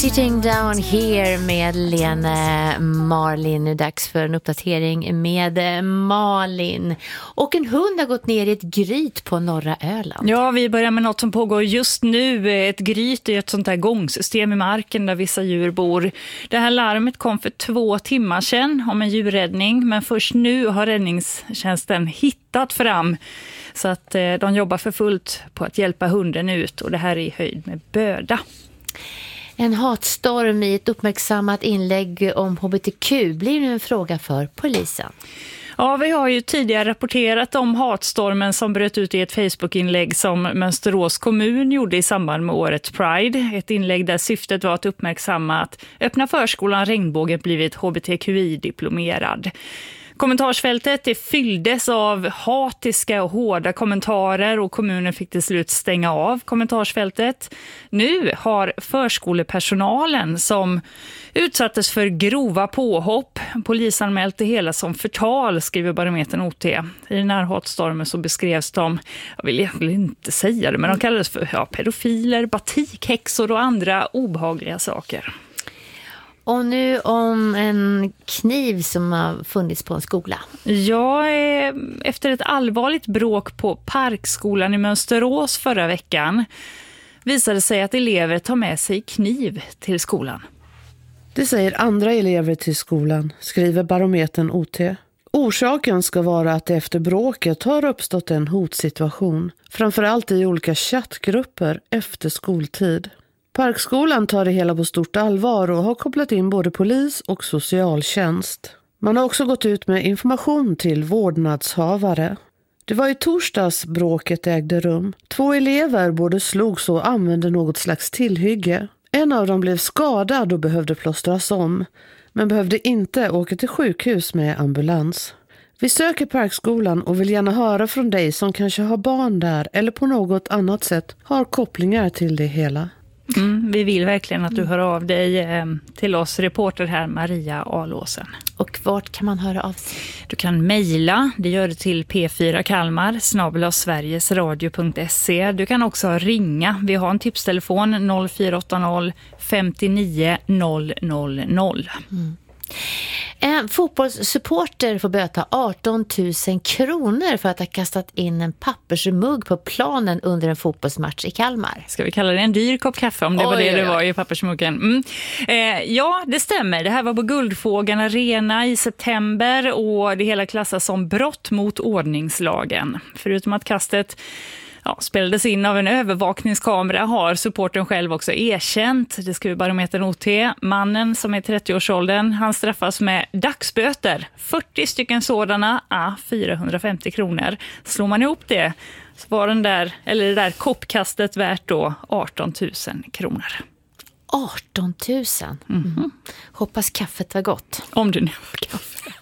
Sitting down here med Lene Marlin. Nu är dags för en uppdatering med Malin. Och en hund har gått ner i ett gryt på norra Öland. Ja, vi börjar med något som pågår just nu. Ett gryt är ett sånt här gångsystem i marken där vissa djur bor. Det här larmet kom för 2 timmar sedan om en djurräddning. Men först nu har räddningstjänsten hittat fram. Så att de jobbar för fullt på att hjälpa hunden ut. Och det här är i höjd med Böda. En hatstorm i ett uppmärksammat inlägg om HBTQ blir nu en fråga för polisen. Ja, vi har ju tidigare rapporterat om hatstormen som bröt ut i ett Facebook-inlägg som Mönsterås kommun gjorde i samband med årets Pride. Ett inlägg där syftet var att uppmärksamma att öppna förskolan Regnbågen blivit HBTQI-diplomerad. Kommentarsfältet det fylldes av hatiska och hårda kommentarer och kommunen fick till slut stänga av kommentarsfältet. Nu har förskolepersonalen som utsattes för grova påhopp polisanmält det hela som förtal, skriver Barometern OT. I den här hatstormen så beskrevs de, jag vill egentligen inte säga det, men de kallades för pedofiler, batikhäxor och andra obehagliga saker. Och nu om en kniv som har funnits på en skola. Ja, efter ett allvarligt bråk på Parkskolan i Mönsterås förra veckan visade sig att elever tar med sig kniv till skolan. Det säger andra elever till skolan, skriver Barometern OT. Orsaken ska vara att det efter bråket har uppstått en hotsituation, framförallt i olika chattgrupper efter skoltid. Parkskolan tar det hela på stort allvar och har kopplat in både polis och socialtjänst. Man har också gått ut med information till vårdnadshavare. Det var i torsdags bråket ägde rum. 2 elever både slogs och använde något slags tillhygge. En av dem blev skadad och behövde plåstras om, men behövde inte åka till sjukhus med ambulans. Vi söker Parkskolan och vill gärna höra från dig som kanske har barn där eller på något annat sätt har kopplingar till det hela. Vi vill verkligen att du hör av dig till oss, reporter här Maria Alåsen. Och vart kan man höra av sig? Du kan mejla, det gör du till p4kalmar@sverigesradio.se. Du kan också ringa, vi har en tipstelefon 0480 59 000. En fotbollssupporter får böta 18 000 kronor för att ha kastat in en pappersmugg på planen under en fotbollsmatch i Kalmar. Ska vi kalla det en dyr kopp kaffe om det var det var i pappersmuggen? Ja, det stämmer. Det här var på Guldfågeln Arena i september och det hela klassas som brott mot ordningslagen. Förutom att kastet spelades in av en övervakningskamera har supporten själv också erkänt. Det skriver Barometern OT. Mannen som är 30-årsåldern, han straffas med dagsböter. 40 stycken sådana, 450 kronor. Slår man ihop det så var det där koppkastet värt då 18 000 kronor. 18 000? Mm. Hoppas kaffet var gott. Om det nu var kaffe.